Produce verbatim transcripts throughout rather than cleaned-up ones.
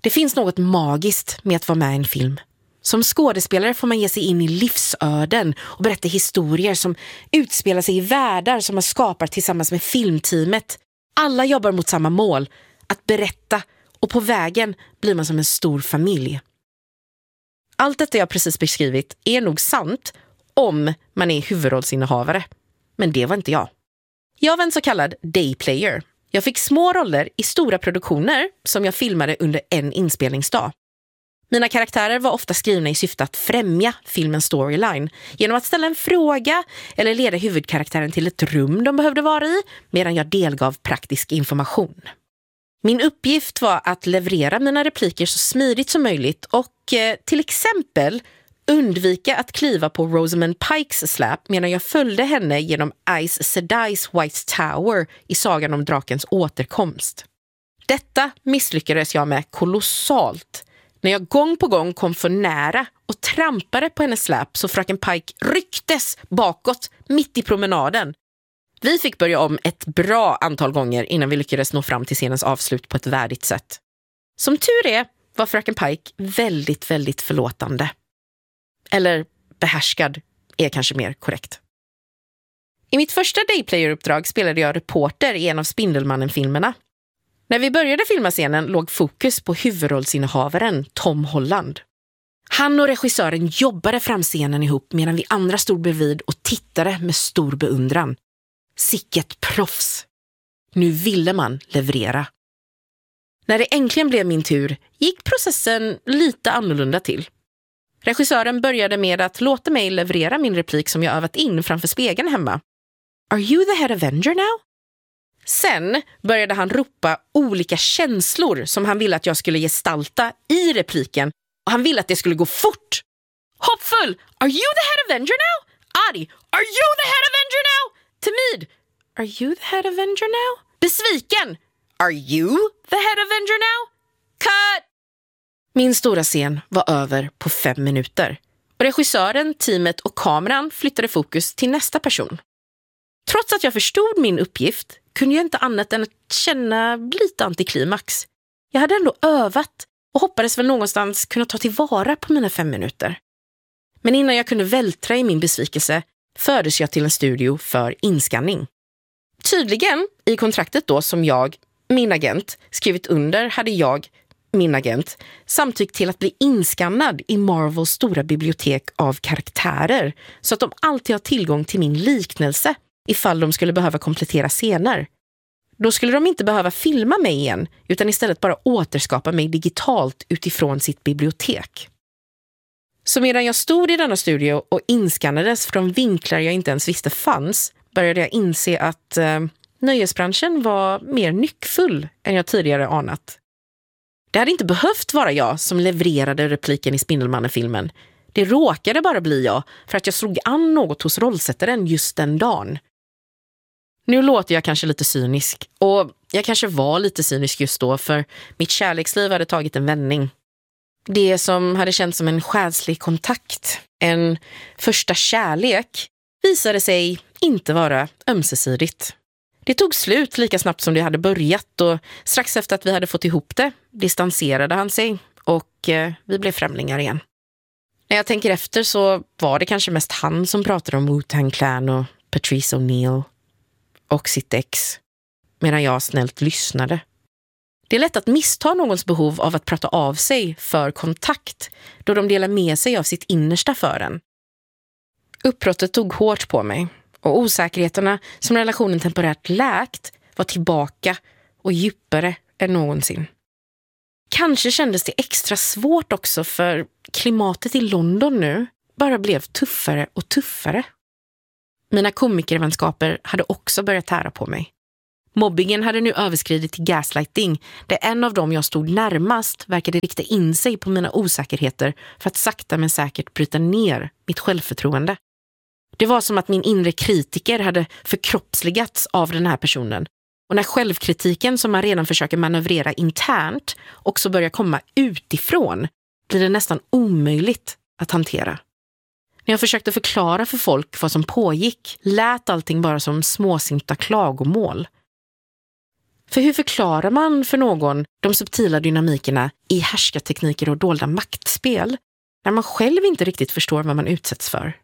Det finns något magiskt med att vara med i en film. Som skådespelare får man ge sig in i livsöden och berätta historier som utspelar sig i världar som man skapar tillsammans med filmteamet. Alla jobbar mot samma mål, att berätta, och på vägen blir man som en stor familj. Allt detta jag precis beskrivit är nog sant om man är huvudrollsinnehavare. Men det var inte jag. Jag var en så kallad dayplayer. Jag fick små roller i stora produktioner som jag filmade under en inspelningsdag. Mina karaktärer var ofta skrivna i syfte att främja filmens storyline genom att ställa en fråga eller leda huvudkaraktären till ett rum de behövde vara i medan jag delgav praktisk information. Min uppgift var att leverera mina repliker så smidigt som möjligt och eh, till exempel undvika att kliva på Rosamund Pikes släp medan jag följde henne genom Aes Sedais White Tower i sagan om drakens återkomst. Detta misslyckades jag med kolossalt. När jag gång på gång kom för nära och trampade på hennes släp så fröken Pike rycktes bakåt mitt i promenaden. Vi fick börja om ett bra antal gånger innan vi lyckades nå fram till scenens avslut på ett värdigt sätt. Som tur är var fröken Pike väldigt, väldigt förlåtande. Eller behärskad är kanske mer korrekt. I mitt första dayplayer-uppdrag spelade jag reporter i en av Spindelmannen-filmerna. När vi började filma scenen låg fokus på huvudrollsinnehavaren Tom Holland. Han och regissören jobbade fram scenen ihop medan vi andra stod bredvid och tittade med stor beundran. Sicket proffs. Nu ville man leverera. När det äntligen blev min tur gick processen lite annorlunda till. Regissören började med att låta mig leverera min replik som jag övat in framför spegeln hemma. Are you the head Avenger now? Sen började han ropa olika känslor som han ville att jag skulle gestalta i repliken. Och han ville att det skulle gå fort. Hoppfull! Are you the head Avenger now? Arg! Are you the head Avenger now? Timid! Are you the head Avenger now? Besviken! Are you the head Avenger now? Cut! Min stora scen var över på fem minuter. Och regissören, teamet och kameran flyttade fokus till nästa person. Trots att jag förstod min uppgift kunde jag inte annat än att känna lite antiklimax. Jag hade ändå övat och hoppades väl någonstans kunna ta tillvara på mina fem minuter. Men innan jag kunde vältra i min besvikelse fördes jag till en studio för inskanning. Tydligen i kontraktet då som jag, min agent, skrivit under hade jag, min agent, samtyckt till att bli inskannad i Marvels stora bibliotek av karaktärer så att de alltid har tillgång till min liknelse ifall de skulle behöva komplettera scener. Då skulle de inte behöva filma mig igen utan istället bara återskapa mig digitalt utifrån sitt bibliotek. Så medan jag stod i denna studio och inskannades från vinklar jag inte ens visste fanns började jag inse att eh, nöjesbranschen var mer nyckfull än jag tidigare anat. Det hade inte behövt vara jag som levererade repliken i Spindelmannen-filmen. Det råkade bara bli jag för att jag slog an något hos rollsättaren just den dagen. Nu låter jag kanske lite cynisk och jag kanske var lite cynisk just då för mitt kärleksliv hade tagit en vändning. Det som hade känts som en själslig kontakt, en första kärlek, visade sig inte vara ömsesidigt. Det tog slut lika snabbt som det hade börjat och strax efter att vi hade fått ihop det distanserade han sig och eh, vi blev främlingar igen. När jag tänker efter så var det kanske mest han som pratade om Wu-Tang Clan och Patrice O'Neill och sitt ex medan jag snällt lyssnade. Det är lätt att missta någons behov av att prata av sig för kontakt då de delar med sig av sitt innersta för en. Uppbrottet tog hårt på mig och osäkerheterna som relationen temporärt läkt var tillbaka och djupare än någonsin. Kanske kändes det extra svårt också för klimatet i London nu bara blev tuffare och tuffare. Mina komikervänskaper hade också börjat tära på mig. Mobbingen hade nu överskridit till gaslighting där en av dem jag stod närmast verkade rikta in sig på mina osäkerheter för att sakta men säkert bryta ner mitt självförtroende. Det var som att min inre kritiker hade förkroppsligats av den här personen. Och när självkritiken som man redan försöker manövrera internt också börjar komma utifrån blir det nästan omöjligt att hantera. När jag försökte förklara för folk vad som pågick lät allting bara som småsinta klagomål. För hur förklarar man för någon de subtila dynamikerna i härskartekniker och dolda maktspel när man själv inte riktigt förstår vad man utsätts för?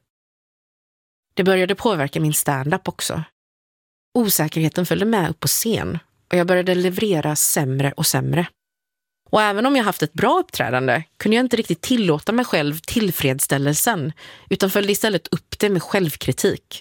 Det började påverka min stand-up också. Osäkerheten följde med upp på scen och jag började leverera sämre och sämre. Och även om jag haft ett bra uppträdande kunde jag inte riktigt tillåta mig själv tillfredsställelsen utan följde istället upp det med självkritik.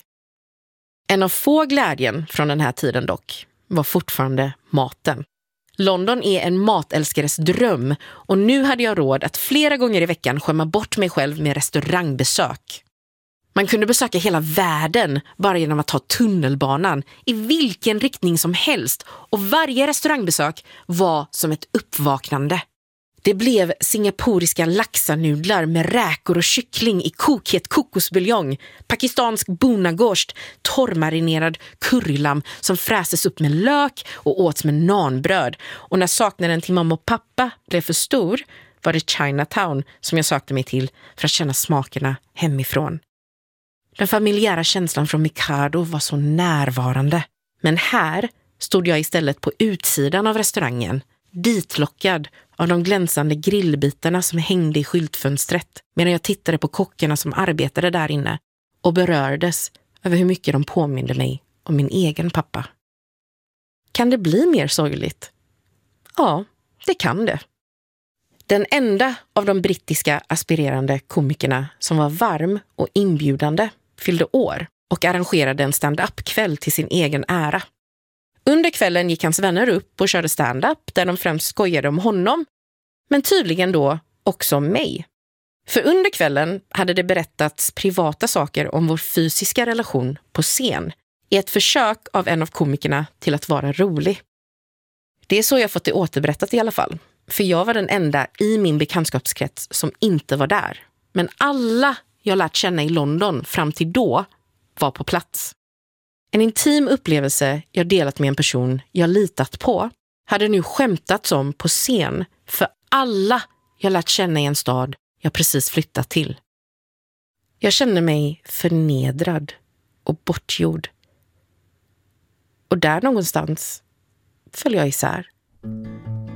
En av få glädjen från den här tiden dock var fortfarande maten. London är en matälskares dröm och nu hade jag råd att flera gånger i veckan skämma bort mig själv med restaurangbesök. Man kunde besöka hela världen bara genom att ta tunnelbanan i vilken riktning som helst och varje restaurangbesök var som ett uppvaknande. Det blev singaporiska laxanudlar med räkor och kyckling i kokhet kokosbuljong, pakistansk bonagårst, torrmarinerad currylamm som fräses upp med lök och åts med nanbröd. Och när saknaden till mamma och pappa blev för stor var det Chinatown som jag sökte mig till för att känna smakerna hemifrån. Den familjära känslan från Mikado var så närvarande. Men här stod jag istället på utsidan av restaurangen, ditlockad av de glänsande grillbitarna som hängde i skyltfönstret medan jag tittade på kockarna som arbetade där inne och berördes över hur mycket de påminde mig om min egen pappa. Kan det bli mer sorgligt? Ja, det kan det. Den enda av de brittiska aspirerande komikerna som var varm och inbjudande fyllde år och arrangerade en stand-up-kväll till sin egen ära. Under kvällen gick hans vänner upp och körde stand-up där de främst skojade om honom, men tydligen då också om mig. För under kvällen hade det berättats privata saker om vår fysiska relation på scen i ett försök av en av komikerna till att vara rolig. Det är så jag fått det återberättat i alla fall. För jag var den enda i min bekantskapskrets som inte var där. Men alla jag lärt känna i London fram till då var på plats. En intim upplevelse jag delat med en person jag litat på hade nu skämtats om på scen för alla jag lärt känna i en stad jag precis flyttat till. Jag kände mig förnedrad och bortgjord. Och där någonstans föll jag isär.